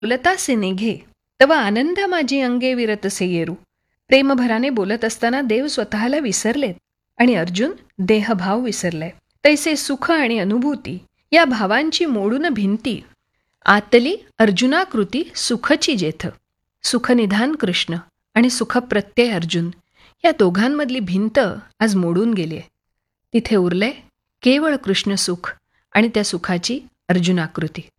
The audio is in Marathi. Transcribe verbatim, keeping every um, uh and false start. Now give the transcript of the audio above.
बोलतासे निघे तव आनंद माझी अंगे विरतसे येरू. प्रेमभराने बोलत असताना देव स्वतःला विसरलेत आणि अर्जुन देहभाव विसरलाय. तैसे सुख आणि अनुभूती या भावांची मोडून भिंती आतली अर्जुनाकृती सुखची जेथ. सुखनिधान कृष्ण आणि सुखप्रत्यय अर्जुन या दोघांमधली भिंत आज मोडून गेली आहे. तिथे उरले केवळ कृष्ण सुख आणि त्या सुखाची अर्जुनाकृती.